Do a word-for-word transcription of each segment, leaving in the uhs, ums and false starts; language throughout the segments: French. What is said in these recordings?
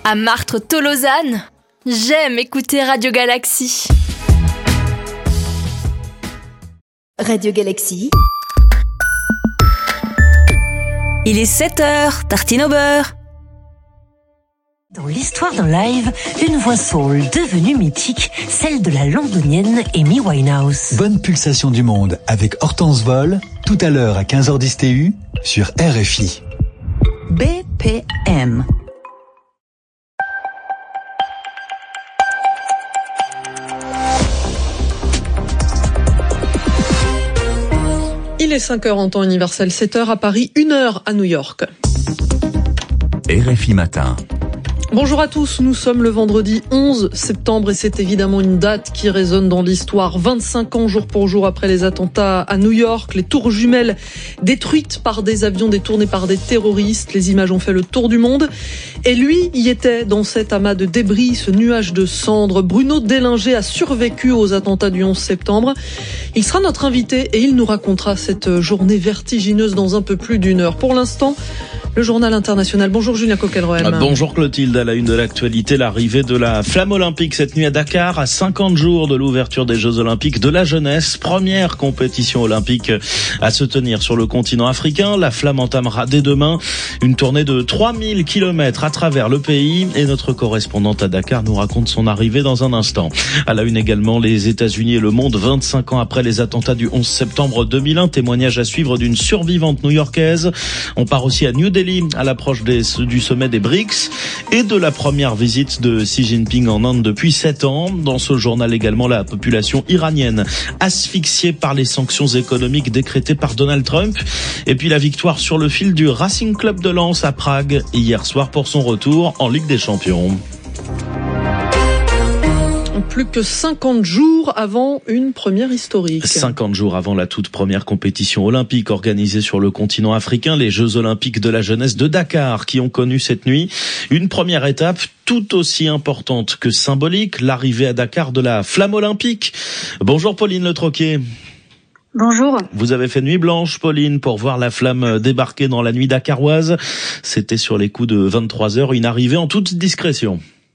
À Martres-Tolosane, j'aime écouter Radio Galaxy. Radio Galaxy. Il est sept heures, tartine au beurre. Dans l'histoire d'un live, une voix soul devenue mythique, celle de la londonienne Amy Winehouse. Bonne pulsation du monde avec Hortense Vol, tout à l'heure à quinze heures dix T U sur R F I. B P M. Il est cinq heures en temps universel, sept heures à Paris, une heure à New York. R F I Matin. Bonjour à tous, nous sommes le vendredi onze septembre et c'est évidemment une date qui résonne dans l'histoire. vingt-cinq ans jour pour jour après les attentats à New York, les tours jumelles détruites par des avions détournés par des terroristes. Les images ont fait le tour du monde. Et lui y était dans cet amas de débris, ce nuage de cendres. Bruno Dellinger a survécu aux attentats du onze septembre. Il sera notre invité et il nous racontera cette journée vertigineuse dans un peu plus d'une heure. Pour l'instant, le journal international. Bonjour Julien Coquelroem. Bonjour Clotilde, à la une de l'actualité, l'arrivée de la flamme olympique cette nuit à Dakar, à cinquante jours de l'ouverture des Jeux olympiques de la jeunesse. Première compétition olympique à se tenir sur le continent africain. La flamme entamera dès demain une tournée de trois mille kilomètres à travers le pays et notre correspondante à Dakar nous raconte son arrivée dans un instant. À la une également, les États-Unis et le monde, vingt-cinq ans après les attentats du onze septembre deux mille un, témoignage à suivre d'une survivante new-yorkaise. On part aussi à New Delhi à l'approche des, du sommet des B R I C S et de la première visite de Xi Jinping en Inde depuis sept ans. Dans ce journal également, la population iranienne asphyxiée par les sanctions économiques décrétées par Donald Trump. Et puis la victoire sur le fil du Racing Club de Lens à Prague hier soir pour son retour en Ligue des Champions. Plus que cinquante jours avant une première historique. cinquante jours avant la toute première compétition olympique organisée sur le continent africain, les Jeux olympiques de la jeunesse de Dakar qui ont connu cette nuit une première étape tout aussi importante que symbolique, l'arrivée à Dakar de la flamme olympique. Bonjour Pauline Le Troquier. Bonjour. Vous avez fait nuit blanche, Pauline, pour voir la flamme débarquer dans la nuit dakaroise. C'était sur les coups de vingt-trois heures, une arrivée en toute discrétion.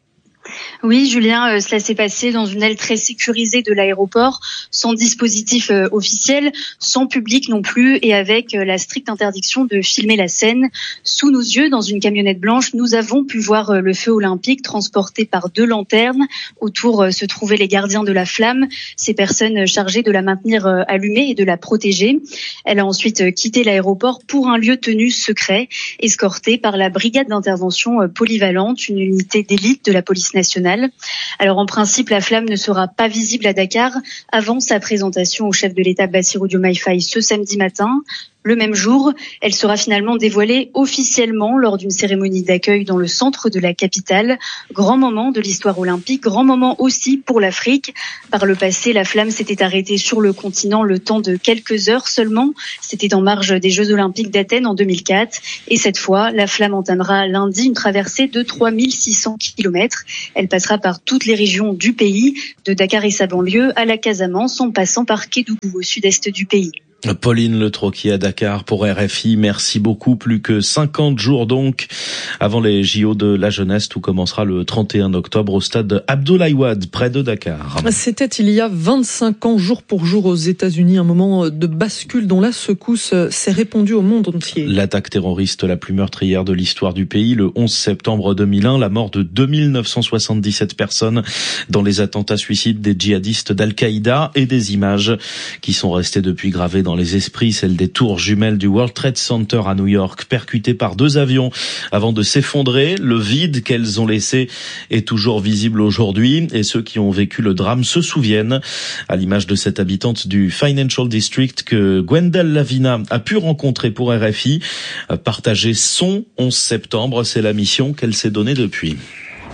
Oui, Julien, euh, cela s'est passé dans une aile très sécurisée de l'aéroport, sans dispositif euh, officiel, sans public non plus, et avec euh, la stricte interdiction de filmer la scène. Sous nos yeux, dans une camionnette blanche, nous avons pu voir euh, le feu olympique transporté par deux lanternes. Autour euh, se trouvaient les gardiens de la flamme, ces personnes chargées de la maintenir euh, allumée et de la protéger. Elle a ensuite euh, quitté l'aéroport pour un lieu tenu secret, escortée par la brigade d'intervention euh, polyvalente, une unité d'élite de la police nationale. Alors en principe, la flamme ne sera pas visible à Dakar avant sa présentation au chef de l'État Bassirou Diomaye Faye ce samedi matin. Le même jour, elle sera finalement dévoilée officiellement lors d'une cérémonie d'accueil dans le centre de la capitale. Grand moment de l'histoire olympique, grand moment aussi pour l'Afrique. Par le passé, la flamme s'était arrêtée sur le continent le temps de quelques heures seulement. C'était en marge des Jeux olympiques d'Athènes en deux mille quatre. Et cette fois, la flamme entamera lundi une traversée de trois mille six cents kilomètres. Elle passera par toutes les régions du pays, de Dakar et sa banlieue à la Casamance, en passant par Kédougou au sud-est du pays. Pauline Le Troquier à Dakar pour R F I. Merci beaucoup. Plus que cinquante jours donc avant les J O de la jeunesse. Tout commencera le trente et un octobre au stade Abdoulaye Wade, près de Dakar. C'était il y a vingt-cinq ans, jour pour jour aux États-Unis, un moment de bascule dont la secousse s'est répandue au monde entier. L'attaque terroriste la plus meurtrière de l'histoire du pays, le onze septembre deux mille un, la mort de deux mille neuf cent soixante-dix-sept personnes dans les attentats suicides des djihadistes d'Al-Qaïda et des images qui sont restées depuis gravées dans les esprits, celle des tours jumelles du World Trade Center à New York, percutées par deux avions avant de s'effondrer. Le vide qu'elles ont laissé est toujours visible aujourd'hui et ceux qui ont vécu le drame se souviennent, à l'image de cette habitante du Financial District que Gwendal Lavina a pu rencontrer pour R F I. Partager son onze septembre, c'est la mission qu'elle s'est donnée depuis.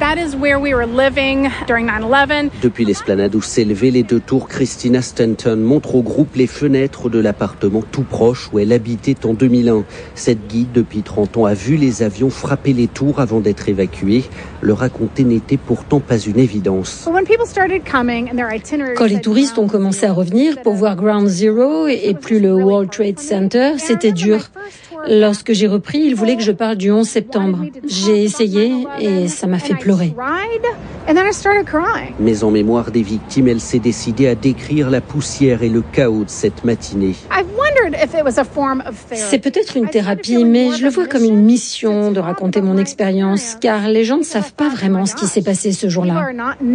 Depuis l'esplanade où s'élevaient les deux tours, Christina Stanton montre au groupe les fenêtres de l'appartement tout proche où elle habitait en deux mille un. Cette guide, depuis trente ans, a vu les avions frapper les tours avant d'être évacués. Le raconter n'était pourtant pas une évidence. Quand les touristes ont commencé à revenir pour voir Ground Zero et plus le World Trade Center, c'était dur. Lorsque j'ai repris, ils voulaient que je parle du onze septembre. J'ai essayé et ça m'a fait pleurer. Mais en mémoire des victimes, elle s'est décidée à décrire la poussière et le chaos de cette matinée. C'est peut-être une thérapie, mais je le vois comme une mission de raconter mon expérience, car les gens ne savent pas vraiment ce qui s'est passé ce jour-là.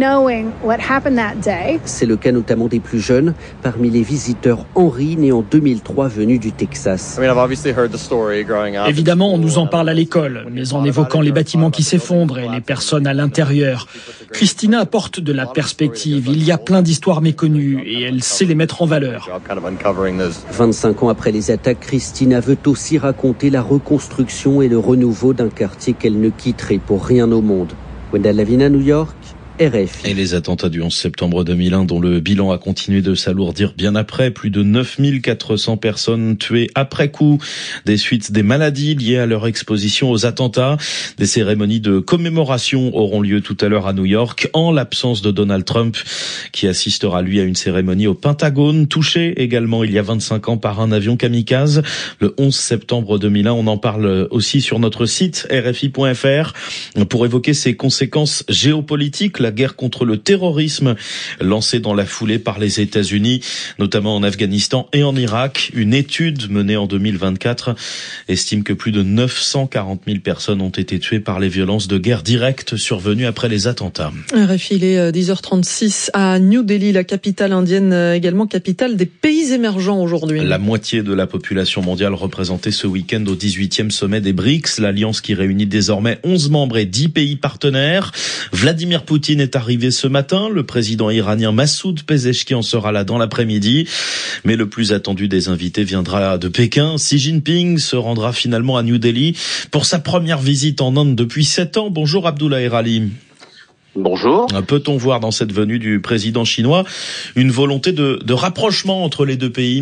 C'est le cas notamment des plus jeunes, parmi les visiteurs Henry, né en deux mille trois, venu du Texas. Évidemment, on nous en parle à l'école, mais en évoquant les bâtiments qui s'effondrent et les personnes à l'intérieur. Christina apporte de la perspective. Il y a plein d'histoires méconnues et elle sait les mettre en valeur. vingt-cinq ans après les attaques, Christina veut aussi raconter la reconstruction et le renouveau d'un quartier qu'elle ne quitterait pour rien au monde. Wendell Lavina, New York. R F I. Et les attentats du onze septembre deux mille un, dont le bilan a continué de s'alourdir bien après, plus de neuf mille quatre cents personnes tuées après coup, des suites des maladies liées à leur exposition aux attentats. Des cérémonies de commémoration auront lieu tout à l'heure à New York, en l'absence de Donald Trump, qui assistera lui à une cérémonie au Pentagone, touché également il y a vingt-cinq ans par un avion kamikaze. Le onze septembre deux mille un, on en parle aussi sur notre site R F I point F R pour évoquer ses conséquences géopolitiques. La guerre contre le terrorisme lancée dans la foulée par les États-Unis, notamment en Afghanistan et en Irak. Une étude menée en deux mille vingt-quatre estime que plus de neuf cent quarante mille personnes ont été tuées par les violences de guerre directes survenues après les attentats. R F I, il est dix heures trente-six à New Delhi, la capitale indienne, également capitale des pays émergents aujourd'hui. La moitié de la population mondiale représentée ce week-end au dix-huitième sommet des BRICS, l'alliance qui réunit désormais onze membres et dix pays partenaires. Vladimir Poutine est arrivé ce matin. Le président iranien Massoud Pezeshkian sera là dans l'après-midi. Mais le plus attendu des invités viendra de Pékin. Xi Jinping se rendra finalement à New Delhi pour sa première visite en Inde depuis sept ans. Bonjour Abdullah Erali. Bonjour. Peut-on voir dans cette venue du président chinois une volonté de, de rapprochement entre les deux pays ?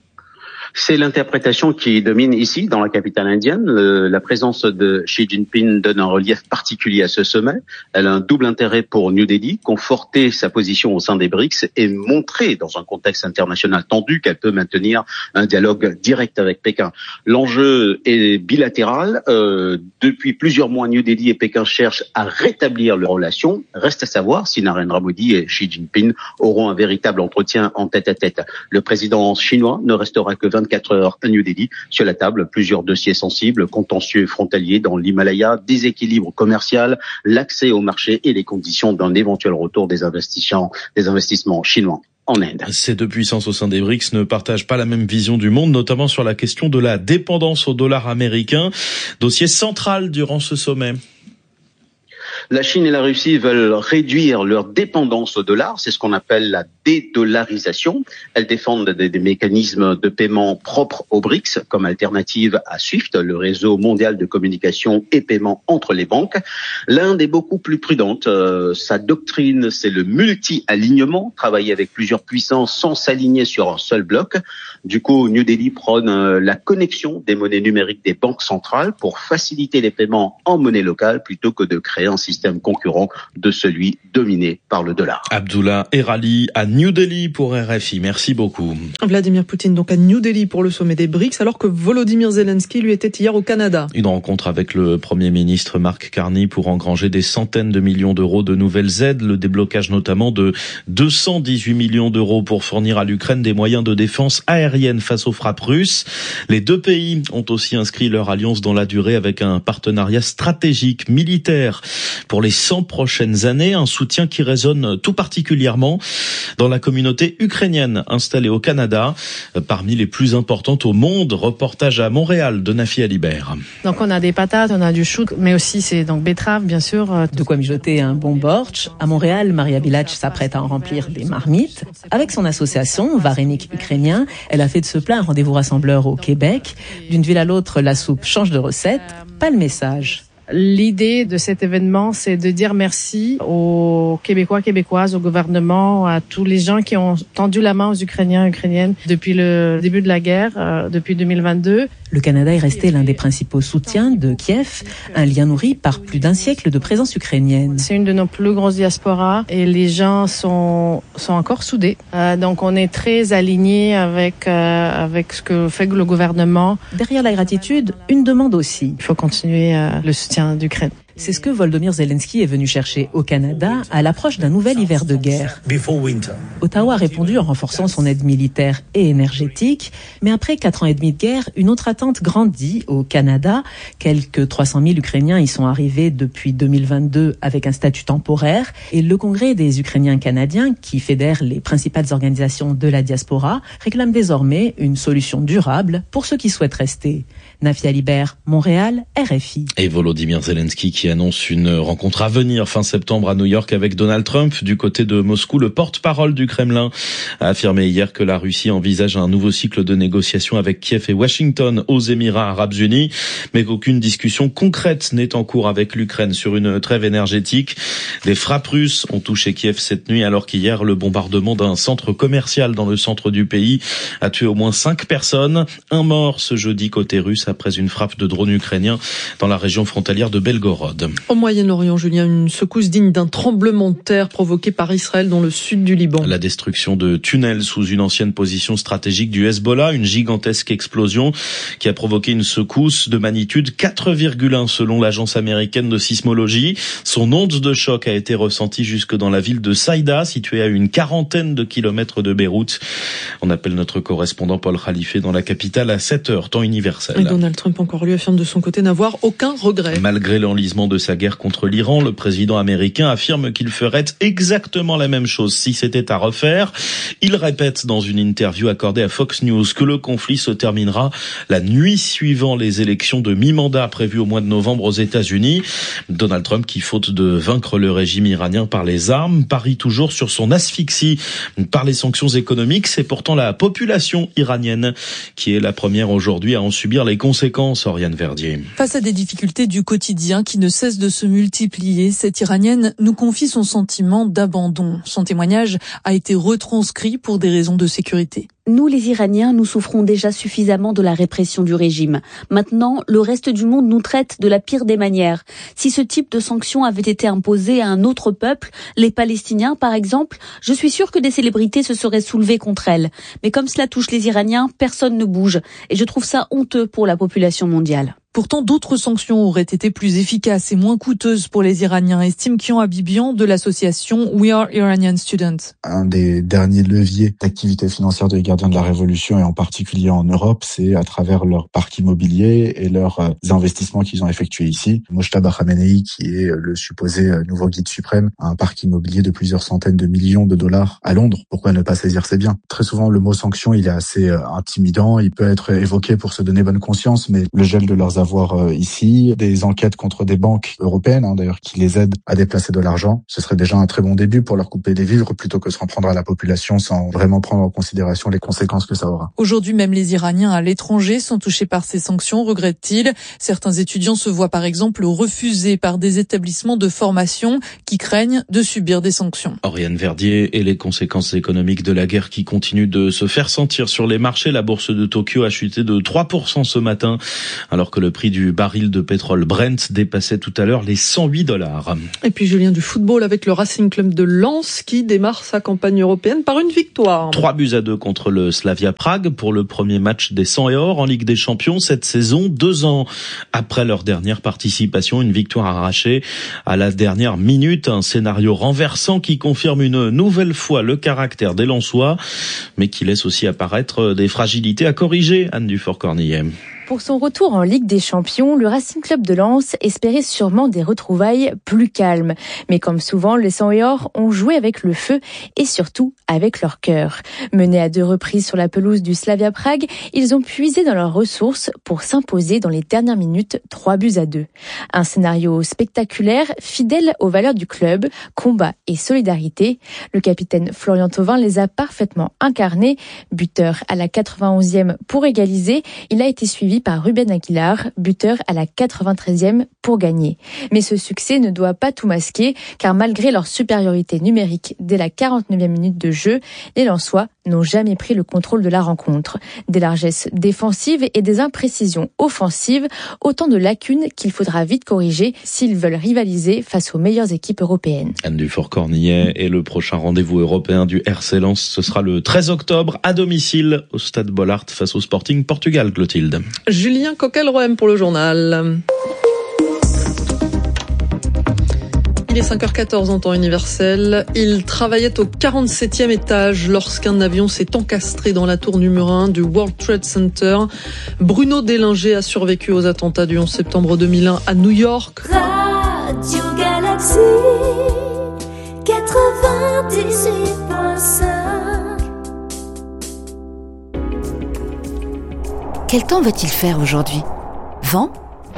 C'est l'interprétation qui domine ici, dans la capitale indienne. Le, la présence de Xi Jinping donne un relief particulier à ce sommet. Elle a un double intérêt pour New Delhi, conforter sa position au sein des BRICS et montrer, dans un contexte international tendu, qu'elle peut maintenir un dialogue direct avec Pékin. L'enjeu est bilatéral. Euh, depuis plusieurs mois, New Delhi et Pékin cherchent à rétablir leurs relations. Reste à savoir si Narendra Modi et Xi Jinping auront un véritable entretien en tête-à-tête. Le président chinois ne restera que vingt-quatre heures à New Delhi. Sur la table, plusieurs dossiers sensibles, contentieux frontaliers dans l'Himalaya, déséquilibre commercial, l'accès au marché et les conditions d'un éventuel retour des investissements, des investissements chinois en Inde. Ces deux puissances au sein des BRICS ne partagent pas la même vision du monde, notamment sur la question de la dépendance au dollar américain, dossier central durant ce sommet. La Chine et la Russie veulent réduire leur dépendance au dollar, c'est ce qu'on appelle la dédollarisation. Elles défendent des, des mécanismes de paiement propres aux BRICS comme alternative à SWIFT, le réseau mondial de communication et paiement entre les banques. L'Inde est beaucoup plus prudente. Euh, sa doctrine, c'est le multi-alignement, travailler avec plusieurs puissances sans s'aligner sur un seul bloc. Du coup, New Delhi prône euh, la connexion des monnaies numériques des banques centrales pour faciliter les paiements en monnaie locale plutôt que de créer un système concurrent de celui dominé par le dollar. Abdullah Erali à New Delhi pour R F I. Merci beaucoup. Vladimir Poutine donc à New Delhi pour le sommet des BRICS, alors que Volodymyr Zelensky lui était hier au Canada. Une rencontre avec le Premier ministre Mark Carney pour engranger des centaines de millions d'euros de nouvelles aides, le déblocage notamment de deux cent dix-huit millions d'euros pour fournir à l'Ukraine des moyens de défense aérienne face aux frappes russes. Les deux pays ont aussi inscrit leur alliance dans la durée avec un partenariat stratégique militaire pour les cent prochaines années, un soutien qui résonne tout particulièrement dans la communauté ukrainienne installée au Canada, parmi les plus importantes au monde. Reportage à Montréal de Nafi Alibert. Donc on a des patates, on a du chou, mais aussi c'est donc betterave bien sûr. De quoi mijoter un bon bortsch. À Montréal, Maria Bilac s'apprête à en remplir des marmites. Avec son association Varenik Ukrainien, elle a fait de ce plat un rendez-vous rassembleur au Québec. D'une ville à l'autre, la soupe change de recette. Pas le message. L'idée de cet événement, c'est de dire merci aux Québécois, Québécoises, au gouvernement, à tous les gens qui ont tendu la main aux Ukrainiens, Ukrainiennes depuis le début de la guerre, euh, depuis deux mille vingt-deux. Le Canada est resté l'un des principaux soutiens de Kiev, un lien nourri par plus d'un siècle de présence ukrainienne. C'est une de nos plus grosses diasporas et les gens sont sont encore soudés. Euh, donc on est très alignés avec euh, avec ce que fait le gouvernement. Derrière la gratitude, une demande aussi. Il faut continuer euh, le soutien d'Ukraine. C'est ce que Volodymyr Zelensky est venu chercher au Canada à l'approche d'un nouvel hiver de guerre. Ottawa a répondu en renforçant son aide militaire et énergétique, mais après quatre ans et demi de guerre, une autre attente grandit au Canada. Quelques trois cent mille Ukrainiens y sont arrivés depuis deux mille vingt-deux avec un statut temporaire, et le Congrès des Ukrainiens canadiens, qui fédère les principales organisations de la diaspora, réclame désormais une solution durable pour ceux qui souhaitent rester. Nafia Libert, Montréal, R F I. Et Volodymyr Zelensky qui annonce une rencontre à venir fin septembre à New York avec Donald Trump. Du côté de Moscou, le porte-parole du Kremlin a affirmé hier que la Russie envisage un nouveau cycle de négociations avec Kiev et Washington aux Émirats arabes unis, mais qu'aucune discussion concrète n'est en cours avec l'Ukraine sur une trêve énergétique. Les frappes russes ont touché Kiev cette nuit, alors qu'hier, le bombardement d'un centre commercial dans le centre du pays a tué au moins cinq personnes. Un mort ce jeudi côté russe après une frappe de drone ukrainien dans la région frontalière de Belgorod. Au Moyen-Orient, Julien, une secousse digne d'un tremblement de terre provoqué par Israël dans le sud du Liban. La destruction de tunnels sous une ancienne position stratégique du Hezbollah, une gigantesque explosion qui a provoqué une secousse de magnitude quatre virgule un selon l'agence américaine de sismologie. Son onde de choc a été ressentie jusque dans la ville de Saïda, située à une quarantaine de kilomètres de Beyrouth. On appelle notre correspondant Paul Khalife dans la capitale à sept heures, temps universel. Et Donald Trump, encore lui, affirme de son côté n'avoir aucun regret. Malgré l'enlisement de sa guerre contre l'Iran, le président américain affirme qu'il ferait exactement la même chose si c'était à refaire. Il répète dans une interview accordée à Fox News que le conflit se terminera la nuit suivant les élections de mi-mandat prévues au mois de novembre aux États-Unis. Donald Trump, qui faute de vaincre le régime iranien par les armes, parie toujours sur son asphyxie par les sanctions économiques. C'est pourtant la population iranienne qui est la première aujourd'hui à en subir les conséquences, Oriane Verdier. Face à des difficultés du quotidien qui ne cessent de se multiplier, cette Iranienne nous confie son sentiment d'abandon. Son témoignage a été retranscrit pour des raisons de sécurité. Nous, les Iraniens, nous souffrons déjà suffisamment de la répression du régime. Maintenant, le reste du monde nous traite de la pire des manières. Si ce type de sanctions avait été imposé à un autre peuple, les Palestiniens par exemple, je suis sûre que des célébrités se seraient soulevées contre elles. Mais comme cela touche les Iraniens, personne ne bouge. Et je trouve ça honteux pour la population mondiale. Pourtant, d'autres sanctions auraient été plus efficaces et moins coûteuses pour les Iraniens, estime Kian Habibian de l'association We Are Iranian Students. Un des derniers leviers d'activité financière des gardiens de la révolution, et en particulier en Europe, c'est à travers leur parc immobilier et leurs investissements qu'ils ont effectués ici. Mojtaba Khamenei, qui est le supposé nouveau guide suprême, a un parc immobilier de plusieurs centaines de millions de dollars à Londres. Pourquoi ne pas saisir ses biens? Très souvent, le mot sanction, il est assez intimidant, il peut être évoqué pour se donner bonne conscience, mais le gel de leurs avoir ici, des enquêtes contre des banques européennes, hein, d'ailleurs, qui les aident à déplacer de l'argent. Ce serait déjà un très bon début pour leur couper des vivres plutôt que se en prendre à la population sans vraiment prendre en considération les conséquences que ça aura. Aujourd'hui, même les Iraniens à l'étranger sont touchés par ces sanctions, regrette-t-il. Certains étudiants se voient par exemple refusés par des établissements de formation qui craignent de subir des sanctions. Oriane Verdier, et les conséquences économiques de la guerre qui continuent de se faire sentir sur les marchés. La bourse de Tokyo a chuté de trois pour cent ce matin, alors que le prix du baril de pétrole Brent dépassait tout à l'heure les cent huit dollars. Et puis Julien, du football avec le Racing Club de Lens qui démarre sa campagne européenne par une victoire. Trois buts à deux contre le Slavia Prague pour le premier match des cent et or en Ligue des Champions cette saison, deux ans après leur dernière participation. Une victoire arrachée à la dernière minute, un scénario renversant qui confirme une nouvelle fois le caractère des Lensois, mais qui laisse aussi apparaître des fragilités à corriger. Anne Dufort-Cornillet. Pour son retour en Ligue des Champions, le Racing Club de Lens espérait sûrement des retrouvailles plus calmes. Mais comme souvent, les cent et or ont joué avec le feu et surtout avec leur cœur. Menés à deux reprises sur la pelouse du Slavia Prague, ils ont puisé dans leurs ressources pour s'imposer dans les dernières minutes trois buts à deux. Un scénario spectaculaire, fidèle aux valeurs du club, combat et solidarité. Le capitaine Florian Thauvin les a parfaitement incarnés. Buteur à la quatre-vingt-onzième pour égaliser, il a été suivi suivi par Ruben Aguilar, buteur à la quatre-vingt-treizième pour gagner. Mais ce succès ne doit pas tout masquer, car malgré leur supériorité numérique dès la quarante-neuvième minute de jeu, les Lensois n'ont jamais pris le contrôle de la rencontre. Des largesses défensives et des imprécisions offensives, autant de lacunes qu'il faudra vite corriger s'ils veulent rivaliser face aux meilleures équipes européennes. Anne Dufort-Cornillet, et le prochain rendez-vous européen du R C Lens, ce sera le treize octobre à domicile au Stade Bollaert face au Sporting Portugal, Clotilde. Julien Coquelroem pour le journal. Il est cinq heures quatorze en temps universel. Il travaillait au quarante-septième étage lorsqu'un avion s'est encastré dans la tour numéro un du World Trade Center. Bruno Délinger a survécu aux attentats du onze septembre deux mille un à New York. Radio Galaxy quatre-vingt-dix-huit virgule cinq. Quel temps va-t-il faire aujourd'hui ? Vent ? Pluie ?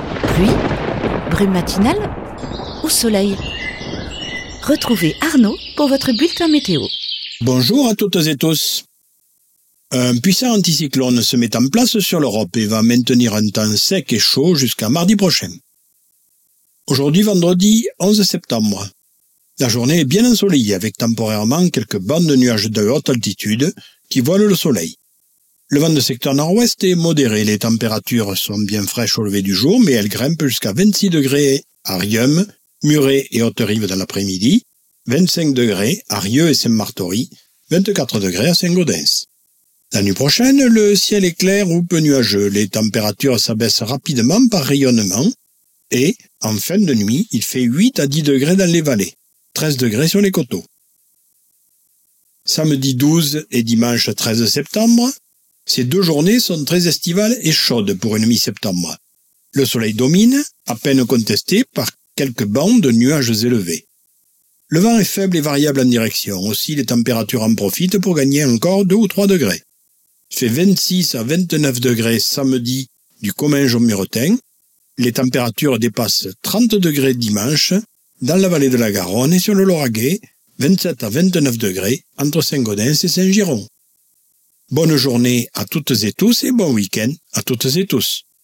Brume matinale ? Ou soleil ? Retrouvez Arnaud pour votre bulletin météo. Bonjour à toutes et tous. Un puissant anticyclone se met en place sur l'Europe et va maintenir un temps sec et chaud jusqu'à mardi prochain. Aujourd'hui, vendredi onze septembre. La journée est bien ensoleillée avec temporairement quelques bandes de nuages de haute altitude qui voilent le soleil. Le vent de secteur nord-ouest est modéré. Les températures sont bien fraîches au lever du jour, mais elles grimpent jusqu'à vingt-six degrés à Riom, Muret et Haute-Rive dans l'après-midi, vingt-cinq degrés à Rieux et Saint-Martory, vingt-quatre degrés à Saint-Gaudens. La nuit prochaine, le ciel est clair ou peu nuageux. Les températures s'abaissent rapidement par rayonnement et, en fin de nuit, il fait huit à dix degrés dans les vallées, treize degrés sur les coteaux. Samedi douze et dimanche treize septembre, ces deux journées sont très estivales et chaudes pour une mi-septembre. Le soleil domine, à peine contesté par quelques bandes de nuages élevés. Le vent est faible et variable en direction. Aussi, les températures en profitent pour gagner encore deux ou trois degrés. Il fait vingt-six à vingt-neuf degrés samedi du Comminges au Muretin. Les températures dépassent trente degrés dimanche dans la vallée de la Garonne et sur le Lauragais, vingt-sept à vingt-neuf degrés entre Saint-Gaudens et Saint-Giron. Bonne journée à toutes et tous et bon week-end à toutes et tous.